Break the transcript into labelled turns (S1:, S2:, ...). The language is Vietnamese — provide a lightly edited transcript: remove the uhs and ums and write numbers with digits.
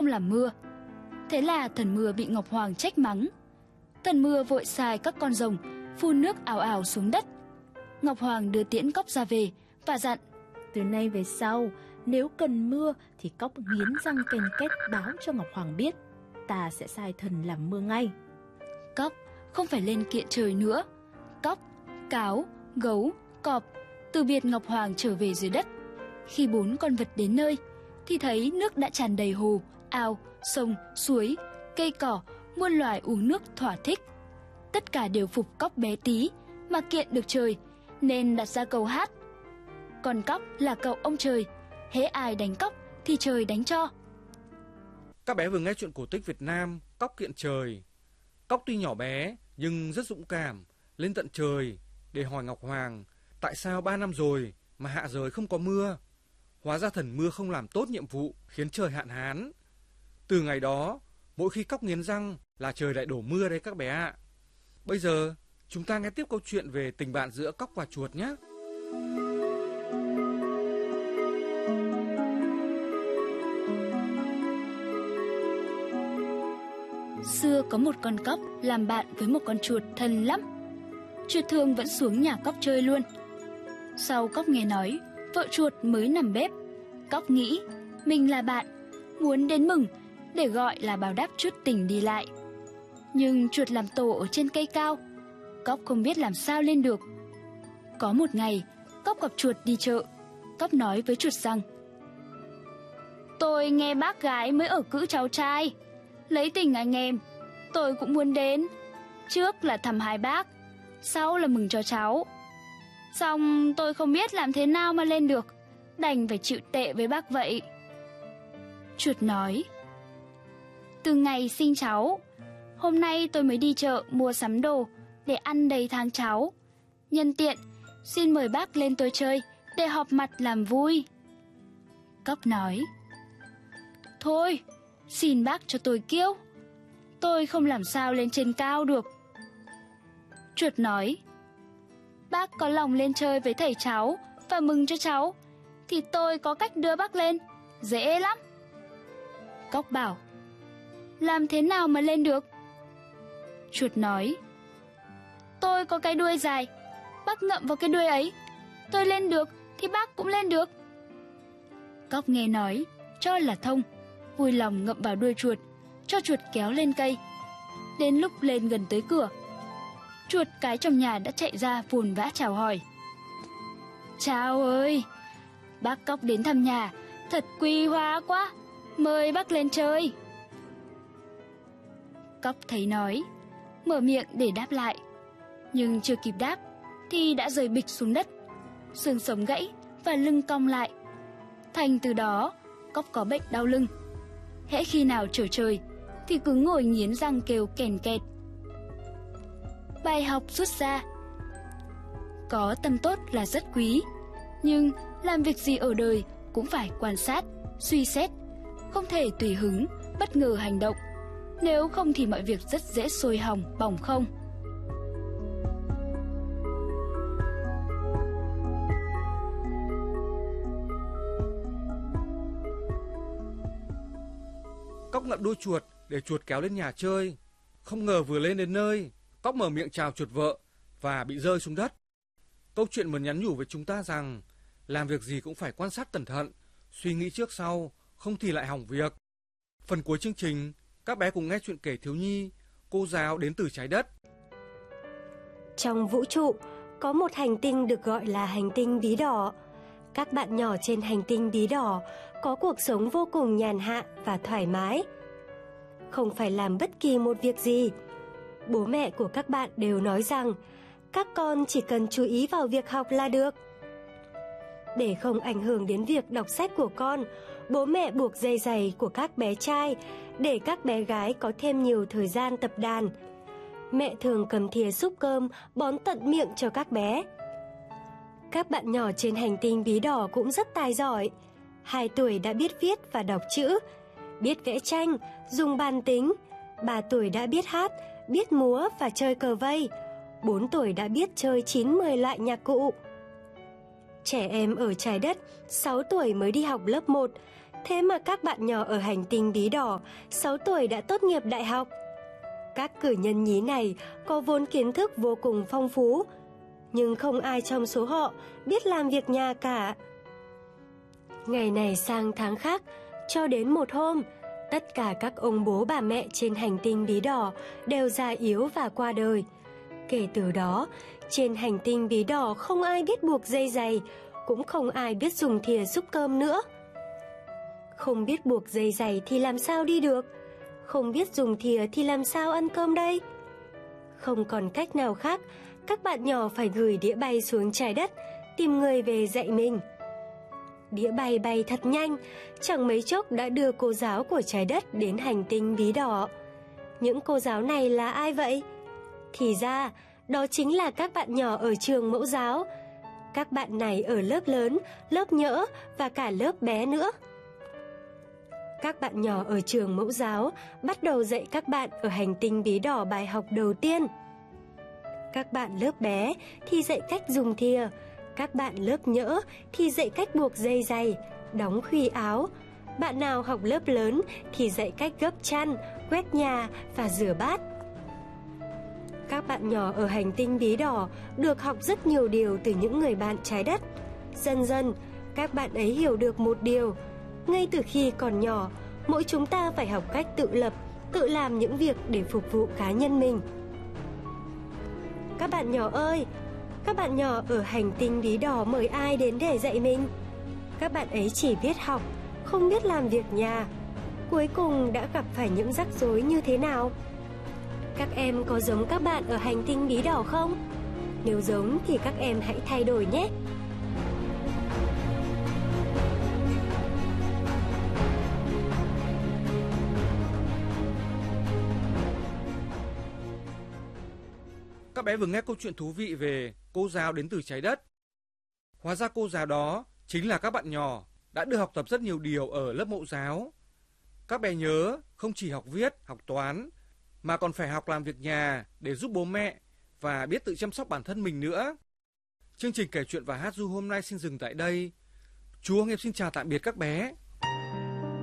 S1: làm mưa. Thế là thần mưa bị Ngọc Hoàng trách mắng. Thần mưa vội sai các con rồng phun nước ào ào xuống đất. Ngọc Hoàng đưa tiễn Cóc ra về và dặn:
S2: từ nay về sau, nếu cần mưa thì Cóc nghiến răng ken két báo cho Ngọc Hoàng biết. Ta sẽ sai thần làm mưa ngay.
S1: Cóc không phải lên kiện trời nữa. Cóc, cáo, gấu, cọp từ biệt Ngọc Hoàng trở về dưới đất. Khi 4 con vật đến nơi thì thấy nước đã tràn đầy hồ, ao, sông, suối, cây cỏ, muôn loài uống nước thỏa thích. Tất cả đều phục Cóc bé tí mà kiện được trời, nên đặt ra câu hát: con Cóc là cậu ông trời, hễ ai đánh Cóc thì trời đánh cho.
S3: Các bé vừa nghe chuyện cổ tích Việt Nam Cóc kiện trời. Cóc tuy nhỏ bé nhưng rất dũng cảm, lên tận trời để hỏi Ngọc Hoàng tại sao 3 năm rồi mà hạ giới không có mưa. Hóa ra thần mưa không làm tốt nhiệm vụ khiến trời hạn hán. Từ ngày đó, mỗi khi Cóc nghiến răng là trời lại đổ mưa đấy các bé ạ. Bây giờ chúng ta nghe tiếp câu chuyện về tình bạn giữa Cóc và chuột nhé.
S1: Xưa có một con cóc làm bạn với một con chuột thân lắm. Chuột thường vẫn xuống nhà Cóc chơi luôn. Sau Cóc nghe nói vợ chuột mới nằm bếp, Cóc nghĩ mình là bạn, muốn đến mừng để gọi là báo đáp chút tình đi lại. Nhưng chuột làm tổ ở trên cây cao, Cóc không biết làm sao lên được. Có một ngày, Cóc gặp chuột đi chợ. Cóc nói với chuột rằng: tôi nghe bác gái mới ở cữ cháu trai, lấy tình anh em, tôi cũng muốn đến. Trước là thăm hai bác, sau là mừng cho cháu. Xong tôi không biết làm thế nào mà lên được, đành phải chịu tệ với bác vậy. Chuột nói: từ ngày sinh cháu, hôm nay tôi mới đi chợ mua sắm đồ để ăn đầy tháng cháu. Nhân tiện, xin mời bác lên tôi chơi để họp mặt làm vui. Cóc nói: thôi, xin bác cho tôi kiêu, tôi không làm sao lên trên cao được. Chuột nói: bác có lòng lên chơi với thầy cháu và mừng cho cháu thì tôi có cách đưa bác lên, dễ lắm. Cóc bảo: làm thế nào mà lên được? Chuột nói: tôi có cái đuôi dài, bác ngậm vào cái đuôi ấy, tôi lên được thì bác cũng lên được. Cóc nghe nói cho là thông, vui lòng ngậm vào đuôi chuột, cho chuột kéo lên cây. Đến lúc lên gần tới cửa, chuột cái trong nhà đã chạy ra vồn vã chào hỏi: chào ơi, bác Cóc đến thăm nhà, thật quý hóa quá, mời bác lên chơi. Cóc thấy nói, mở miệng để đáp lại, nhưng chưa kịp đáp thì đã rơi bịch xuống đất, xương sống gãy và lưng cong lại. Thành từ đó, Cóc có bệnh đau lưng. Hễ khi nào trở trời thì cứ ngồi nghiến răng kêu kèn kẹt. Bài học rút ra: có tâm tốt là rất quý, nhưng làm việc gì ở đời cũng phải quan sát, suy xét, không thể tùy hứng, bất ngờ hành động. Nếu không thì mọi việc rất dễ sôi hỏng, bỏng không.
S3: Cóc ngậm đuôi chuột để chuột kéo lên nhà chơi. Không ngờ vừa lên đến nơi, Cóc mở miệng chào chuột vợ và bị rơi xuống đất. Câu chuyện muốn nhắn nhủ với chúng ta rằng làm việc gì cũng phải quan sát cẩn thận, suy nghĩ trước sau, không thì lại hỏng việc. Phần cuối chương trình, các bé cùng nghe chuyện kể thiếu nhi Cô giáo đến từ trái đất.
S4: Trong vũ trụ, có một hành tinh được gọi là hành tinh bí đỏ. Các bạn nhỏ trên hành tinh bí đỏ có cuộc sống vô cùng nhàn hạ và thoải mái. Không phải làm bất kỳ một việc gì. Bố mẹ của các bạn đều nói rằng các con chỉ cần chú ý vào việc học là được. Để không ảnh hưởng đến việc đọc sách của con, bố mẹ buộc dây giày của các bé trai để các bé gái có thêm nhiều thời gian tập đàn. Mẹ thường cầm thìa xúc cơm bón tận miệng cho các bé. Các bạn nhỏ trên hành tinh bí đỏ cũng rất tài giỏi. 2 tuổi đã biết viết và đọc chữ, biết vẽ tranh, dùng bàn tính. 3 tuổi đã biết hát, biết múa và chơi cờ vây. 4 tuổi đã biết chơi 9-10 loại nhạc cụ. Trẻ em ở trái đất 6 tuổi mới đi học lớp 1, Thế mà các bạn nhỏ ở hành tinh bí đỏ 6 tuổi đã tốt nghiệp đại học. Các cử nhân nhí này có vốn kiến thức vô cùng phong phú, nhưng không ai trong số họ biết làm việc nhà cả. Ngày này sang tháng khác, cho đến một hôm, tất cả các ông bố bà mẹ trên hành tinh bí đỏ đều già yếu và qua đời. Kể từ đó, trên hành tinh bí đỏ không ai biết buộc dây giày, cũng không ai biết dùng thìa xúc cơm nữa. Không biết buộc dây giày thì làm sao đi được? Không biết dùng thìa thì làm sao ăn cơm đây? Không còn cách nào khác, các bạn nhỏ phải gửi đĩa bay xuống trái đất, tìm người về dạy mình. Đĩa bay bay thật nhanh, chẳng mấy chốc đã đưa cô giáo của trái đất đến hành tinh bí đỏ. Những cô giáo này là ai vậy? Thì ra, đó chính là các bạn nhỏ ở trường mẫu giáo. Các bạn này ở lớp lớn, lớp nhỡ và cả lớp bé nữa. Các bạn nhỏ ở trường mẫu giáo bắt đầu dạy các bạn ở hành tinh bí đỏ bài học đầu tiên. Các bạn lớp bé thì dạy cách dùng thìa, các bạn lớp nhỡ thì dạy cách buộc dây giày, đóng khuy áo. Bạn nào học lớp lớn thì dạy cách gấp chăn, quét nhà và rửa bát. Các bạn nhỏ ở hành tinh bí đỏ được học rất nhiều điều từ những người bạn trái đất. Dần dần, các bạn ấy hiểu được một điều. Ngay từ khi còn nhỏ, mỗi chúng ta phải học cách tự lập, tự làm những việc để phục vụ cá nhân mình. Các bạn nhỏ ơi, các bạn nhỏ ở hành tinh bí đỏ mời ai đến để dạy mình? Các bạn ấy chỉ biết học, không biết làm việc nhà. Cuối cùng đã gặp phải những rắc rối như thế nào? Các em có giống các bạn ở hành tinh bí đỏ không? Nếu giống thì các em hãy thay đổi nhé!
S3: Các bé vừa nghe câu chuyện thú vị về cô giáo đến từ trái đất. Hóa ra cô giáo đó chính là các bạn nhỏ đã được học tập rất nhiều điều ở lớp mẫu giáo. Các bé nhớ không chỉ học viết, học toán, mà còn phải học làm việc nhà để giúp bố mẹ và biết tự chăm sóc bản thân mình nữa. Chương trình kể chuyện và hát ru hôm nay xin dừng tại đây. Chú Hoàng Hiệp xin chào tạm biệt các bé.